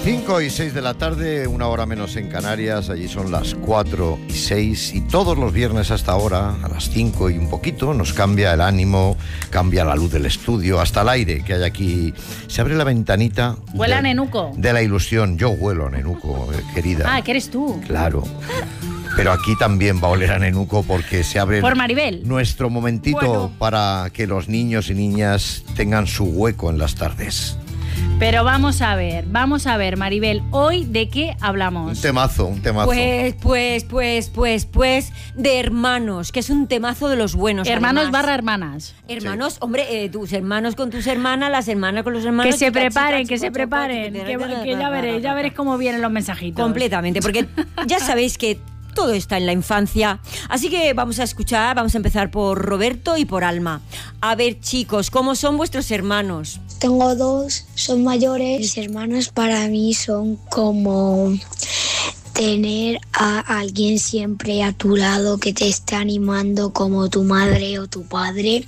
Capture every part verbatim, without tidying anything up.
cinco y seis de la tarde, una hora menos en Canarias. Allí son las cuatro y seis. Y todos los viernes hasta ahora, a las cinco y un poquito, nos cambia el ánimo, cambia la luz del estudio, hasta el aire que hay aquí. Se abre la ventanita. Huele de, a nenuco. De la ilusión. Yo huelo a nenuco, eh, querida. Ah, que eres tú. Claro. Pero aquí también va a oler a nenuco porque se abre Por Maribel. nuestro momentito Bueno. para que los niños y niñas tengan su hueco en las tardes. Pero vamos a ver, vamos a ver, Maribel, ¿hoy de qué Un hablamos? temazo, un temazo. Pues, pues, pues, pues, pues, de hermanos, que es un temazo de los buenos. Hermanos además. barra hermanas. Hermanos, hombre, eh, tus hermanos con tus hermanas, las hermanas con los hermanos. Que se chica, preparen, chica, que chico, se chico, preparen. chico, Que, chico, que ya veréis, ya veréis cómo vienen los mensajitos. Completamente, porque ya sabéis que todo está en la infancia. Así que vamos a escuchar, vamos a empezar por Roberto y por Alma. A ver, chicos, ¿cómo son vuestros hermanos? Tengo dos, son mayores. Mis hermanos para mí son como tener a alguien siempre a tu lado que te esté animando como tu madre o tu padre.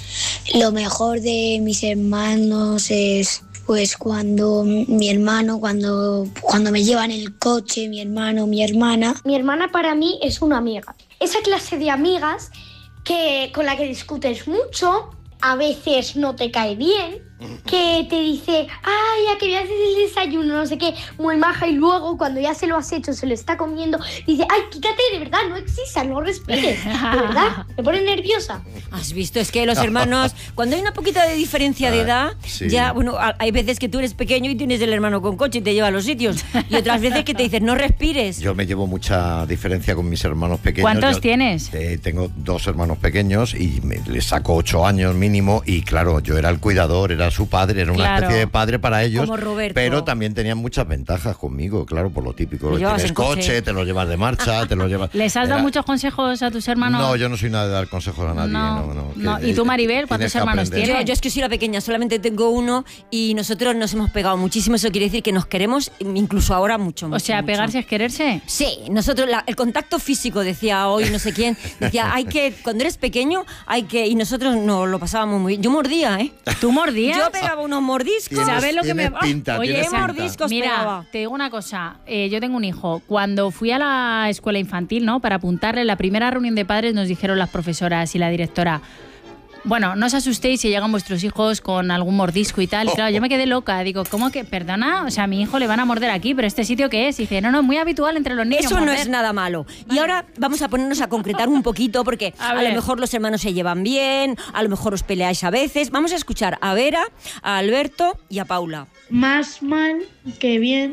Lo mejor de mis hermanos es pues cuando mi hermano, cuando, cuando me llevan el coche, mi hermano, mi hermana. Mi hermana para mí es una amiga. Esa clase de amigas que, con la que discutes mucho, a veces no te cae bien, que te dice, ay, ya que me haces el desayuno, no sé qué, muy maja, y luego cuando ya se lo has hecho, se lo está comiendo, dice, ay, quítate, de verdad, no existas, no respires, de verdad, me pone nerviosa. ¿Has visto? Es que los hermanos, cuando hay una poquita de diferencia de edad, sí. ya, bueno, hay veces que tú eres pequeño y tienes el hermano con coche y te lleva a los sitios, y otras veces que te dices, no respires. Yo me llevo mucha diferencia con mis hermanos pequeños. ¿Cuántos Yo, tienes? Eh, tengo dos hermanos pequeños y me, les saco ocho años mínimo. Y claro, yo era el cuidador, era su padre, era una Claro. especie de padre para ellos. Como Roberto. Pero también tenían muchas ventajas conmigo, claro, por lo típico. Lo llevas Tienes en coche. coche, te lo llevas de marcha, te lo llevas. ¿Les has dado Era- muchos consejos a tus hermanos? No, yo no soy nada de dar consejos a nadie. No, No, no, no. que- ¿Y tú, Maribel, tienes cuántos que hermanos aprender. tienes? Yo, yo es que soy la pequeña, solamente tengo uno y nosotros nos hemos pegado muchísimo. Eso quiere decir que nos queremos, incluso ahora, mucho, mucho. O sea, mucho. pegarse es quererse. Sí, nosotros, la- el contacto físico, decía hoy no sé quién, decía, hay que, cuando eres pequeño, hay que, y nosotros nos lo pasábamos muy bien. Yo mordía, ¿eh? ¿Tú mordías? Yo pegaba unos mordiscos. Tienes- ¿Sabes lo que me tienes pinta, Oye, tienes ese pinta. mordiscos Mira, pegaba. te digo una cosa. eh, yo tengo un hijo. Cuando fui a la escuela infantil, ¿no? Para apuntarle, la primera reunión de padres nos dijeron las profesoras y la directora, bueno, no os asustéis si llegan vuestros hijos con algún mordisco y tal. Y claro, yo me quedé loca. Digo, ¿cómo que? Perdona, o sea, a mi hijo le van a morder aquí, pero ¿este sitio qué es? Y dice, no, no, es muy habitual entre los niños. Eso no morder". es nada malo. Y ahora vamos a ponernos a concretar un poquito porque A a, ver. lo mejor los hermanos se llevan bien, a lo mejor os peleáis a veces. Vamos a escuchar a Vera, a Alberto y a Paula. Más mal que bien,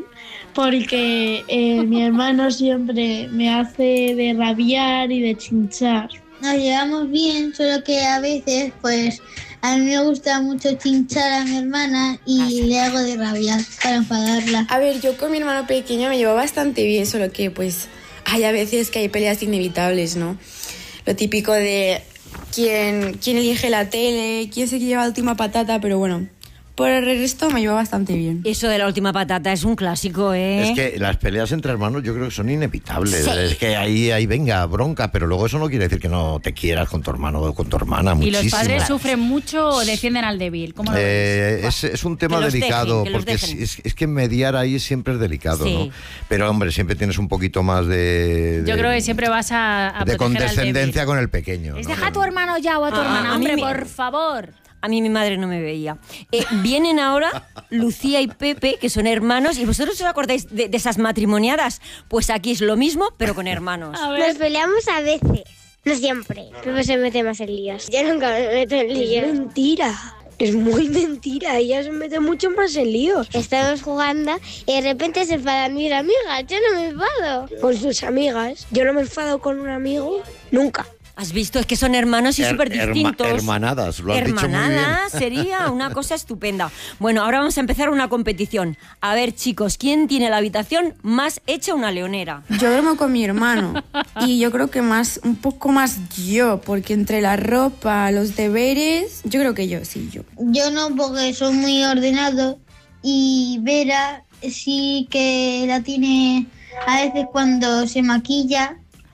porque eh, mi hermano siempre me hace de rabiar y de chinchar. Nos llevamos bien, solo que a veces, pues, a mí me gusta mucho chinchar a mi hermana y le hago de rabiar para enfadarla. A ver, yo con mi hermano pequeño me llevo bastante bien, solo que pues hay a veces que hay peleas inevitables, ¿no? Lo típico de quién, quién elige la tele, quién se lleva la última patata, pero bueno, por el resto me llevo bastante bien. Eso de la última patata es un clásico, ¿eh? Es que las peleas entre hermanos yo creo que son inevitables. Sí. Es que ahí, ahí venga bronca, pero luego eso no quiere decir que no te quieras con tu hermano o con tu hermana. Y Muchísimo. los padres sufren mucho o defienden al débil. ¿Cómo lo ves? Eh, es, es un tema Que los delicado, dejen, que los porque es, dejen. es- es que mediar ahí siempre es delicado, Sí. ¿no? Pero hombre, siempre tienes un poquito más de... Yo de- creo que siempre vas a, a de proteger al condescendencia débil. con el pequeño. Es ¿no? deja a tu hermano ya o a tu Ah, hermana, a mí hombre, me- por favor. A mí mi madre no me veía. Eh, vienen ahora Lucía y Pepe, que son hermanos, y vosotros os acordáis de, de esas matrimoniadas. Pues aquí es lo mismo, pero con hermanos. Nos peleamos a veces, no siempre. Pepe se mete más en líos. Yo nunca me meto en líos. Es mentira, es muy mentira, ella se mete mucho más en líos. Estamos jugando y de repente se enfadan mis amigas. Yo no me enfado. Con sus amigas, yo no me enfado con un amigo, nunca. ¿Has visto? Es que son hermanos y Her- súper herma- distintos. hermanadas, lo has dicho muy bien. Hermanadas sería una cosa estupenda. Bueno, ahora vamos a empezar una competición. A ver, chicos, ¿quién tiene la habitación más hecha una leonera? Yo duermo con mi hermano y yo creo que más, un poco más yo, porque entre la ropa, los deberes, yo creo que yo, sí, yo. Yo no, porque soy muy ordenado y Vera sí que la tiene a veces cuando se maquilla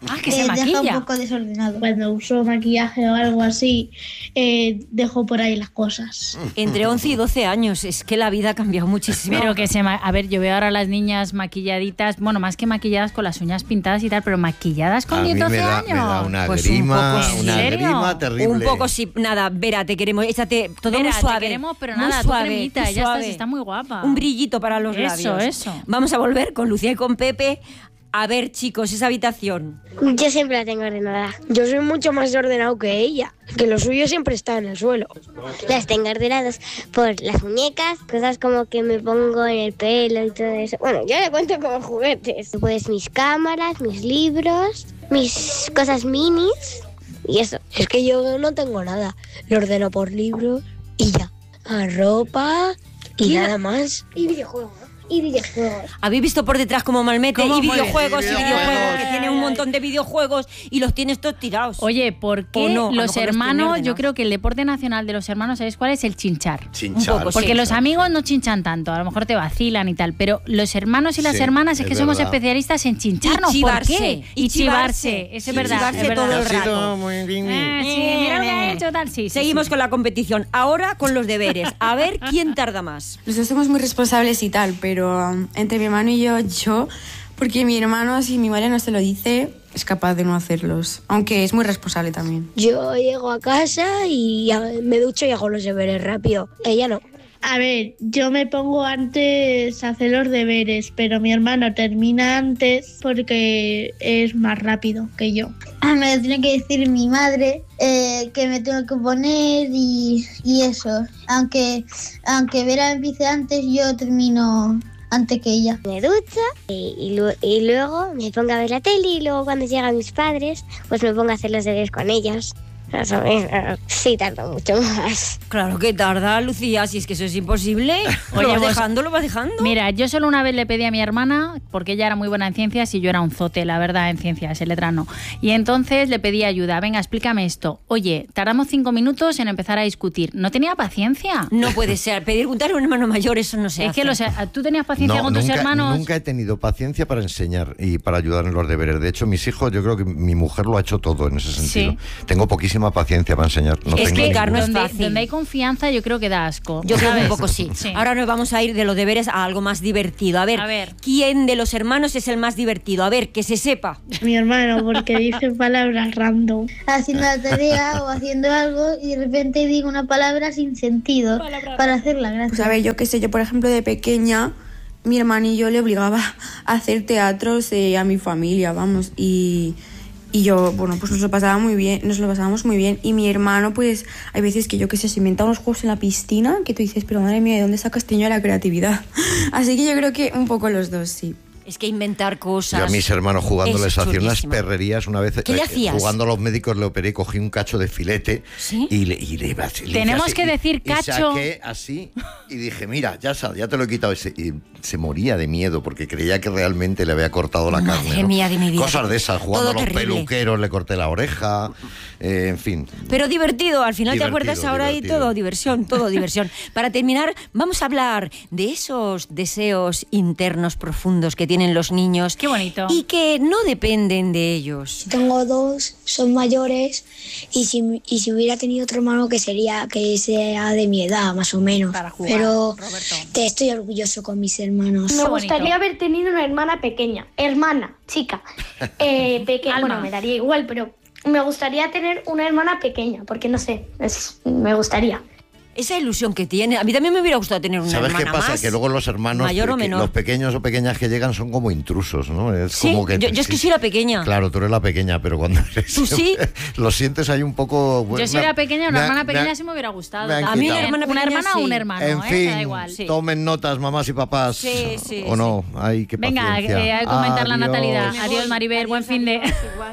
Ah, que Eh, se deja maquilla. un poco desordenado. Cuando uso maquillaje o algo así, eh, dejo por ahí las cosas. Entre once y doce años, es que la vida ha cambiado muchísimo. Pero que se ma- a ver, yo veo ahora a las niñas maquilladitas, bueno, más que maquilladas con las uñas pintadas y tal, pero maquilladas con A diez, mí doce me da, años. me da una Pues un grima, poco, ¿en una serio? grima terrible. Un poco sí, nada, Vera, te queremos, échate todo Vera, muy te suave. queremos, pero muy nada, tú suave, cremita, muy ya suave. estás, está muy guapa. Un brillito para los Eso, labios. eso. Vamos a volver con Lucía y con Pepe. A ver, chicos, esa habitación. Yo siempre la tengo ordenada. Yo soy mucho más ordenado que ella, que lo suyo siempre está en el suelo. Las tengo ordenadas por las muñecas, cosas como que me pongo en el pelo y todo eso. Bueno, yo le cuento como juguetes. Pues mis cámaras, mis libros, mis cosas minis y eso. Es que yo no tengo nada. Lo ordeno por libros y ya. A ropa y nada más. Y videojuegos. Y videojuegos. ¿Habéis visto por detrás cómo malmete? ¿Cómo? Y Muy bien. videojuegos, Y y videojuegos. videojuegos, que tiene un montón de videojuegos y los tienes todos tirados. Oye, ¿por qué O no, a lo los mejor los hermanos, tiene yo ordenados. creo que el deporte nacional de los hermanos, ¿sabes cuál es? El chinchar. Chinchar. Un poco, Porque sí. los amigos no chinchan tanto, a lo mejor te vacilan y tal, pero los hermanos y las Sí, hermanas es, es que somos verdad. especialistas en chincharnos. Y chivarse, ¿Por qué? y Y chivarse. chivarse. Es Sí, verdad, chivarse es verdad. todo el Ha sido rato. muy bien. Eh, sí, mira lo que ha hecho tal, sí. sí, Seguimos sí. con la competición. Ahora con los deberes. A ver quién tarda más. Los dos somos muy responsables y tal, pero um, entre mi hermano y yo, yo, porque mi hermano, si mi madre no se lo dice, es capaz de no hacerlos, aunque es muy responsable también. Yo llego a casa y a- me ducho y hago los deberes rápido. Ella no. A ver, yo me pongo antes a hacer los deberes, pero mi hermano termina antes porque es más rápido que yo. Me lo tiene que decir mi madre, eh, que me tengo que poner y, y eso. Aunque, aunque Vera empiece antes, yo termino antes que ella. Me ducho y, y lu- y luego me pongo a ver la tele y luego cuando llegan mis padres, pues me pongo a hacer los deberes con ellos. Más o menos. Sí, tardo mucho más. Claro que tarda, Lucía, si es que eso es imposible. Oye, lo vas pues, dejando, lo vas dejando. Mira, yo solo una vez le pedí a mi hermana, porque ella era muy buena en ciencias y yo era un zote, la verdad, en ciencias, en letras no. Y entonces le pedí ayuda. Venga, explícame esto. Oye, tardamos cinco minutos en empezar a discutir. No tenía paciencia. No puede ser. Pedir preguntar a un hermano mayor, eso no se Es hace. que los, tú tenías paciencia No, con tus nunca, hermanos. nunca he tenido paciencia para enseñar y para ayudar en los deberes. De hecho, mis hijos, yo creo que mi mujer lo ha hecho todo en ese sentido. Sí. Tengo poquísima paciencia para enseñar. No Es tengo que ninguna. no es donde, fácil. donde hay confianza yo creo que da asco. Yo creo que un ¿sabes? poco sí. Sí. Ahora nos vamos a ir de los deberes a algo más divertido. A ver, A ver. ¿quién de los hermanos es el más divertido? A ver, que se sepa. Mi hermano, porque dice palabras random. Haciendo la tarea o haciendo algo y de repente digo una palabra sin sentido para hacer la gracia. Pues a ver, yo qué sé, yo por ejemplo de pequeña, mi hermano y yo le obligaba a hacer teatros eh, a mi familia, vamos, y... Y yo, bueno, pues nos lo pasaba muy bien, nos lo pasábamos muy bien. Y mi hermano, pues, hay veces que yo qué sé, se inventa unos juegos en la piscina que tú dices, pero madre mía, ¿de dónde sacas este niño la creatividad? Así que yo creo que un poco los dos, sí. Es que inventar cosas. Yo a mis hermanos jugando es les hacía unas chulísimo. perrerías una vez. ¿Qué le eh, hacías? Jugando a los médicos le operé, cogí un cacho de filete ¿Sí? y le, y le iba así, le hice Tenemos así, que y- decir y cacho. saqué así y dije, mira, ya, sa- ya te lo he quitado. Y se, y se moría de miedo porque creía que realmente le había cortado la Madre carne. ¿no? mía de mi vida. Cosas de esas, jugando Todo a los terrible. peluqueros, le corté la oreja, eh, en fin. Pero divertido, al final Divertido, te acuerdas ahora divertido. y todo, diversión, todo diversión. Para terminar, vamos a hablar de esos deseos internos profundos que tienen los niños. Qué bonito. Y que no dependen de ellos. Tengo dos, son mayores y si, y si hubiera tenido otro hermano que sería que sea de mi edad más o menos. Para jugar, Pero Roberto. te estoy orgulloso con mis hermanos. Me Qué gustaría bonito. haber tenido una hermana pequeña, hermana, chica, eh, pequeña. Alma. Bueno, me daría igual, pero me gustaría tener una hermana pequeña, porque no sé, es- me gustaría. Esa ilusión que tiene, a mí también me hubiera gustado tener una ¿Sabes hermana qué pasa? más. Que luego los hermanos, mayor o que- menor. los pequeños o pequeñas que llegan son como intrusos, ¿no? Es Sí, como que yo, yo es que sí, soy la pequeña. Claro, tú eres la pequeña, pero cuando eres... ¿Tú sí? Lo sientes ahí un poco... Yo si era pequeña, una me ha- hermana me ha- pequeña sí me hubiera gustado. me han también. quitado. A mí una hermana una pequeña hermana o sí. un hermano, En ¿eh? fin, Da igual. Sí. tomen notas, mamás y papás. Sí, sí, ¿O no? Ay, qué Venga, paciencia. eh, hay que comentar la Adiós. natalidad. Adiós, Maribel, buen fin de...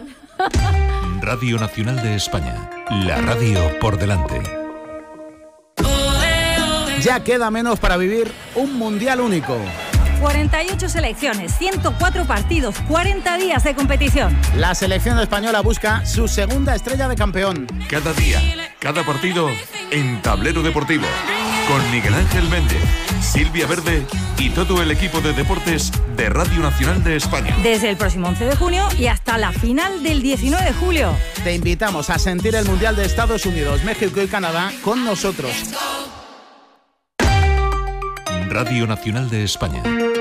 Radio Nacional de España. La radio por delante. Ya queda menos para vivir un mundial único. cuarenta y ocho selecciones, ciento cuatro partidos, cuarenta días de competición. La selección española busca su segunda estrella de campeón. Cada día, cada partido en Tablero Deportivo. Con Miguel Ángel Méndez, Silvia Verde y todo el equipo de deportes de Radio Nacional de España. Desde el próximo once de junio y hasta la final del diecinueve de julio. Te invitamos a sentir el Mundial de Estados Unidos, México y Canadá con nosotros. Radio Nacional de España.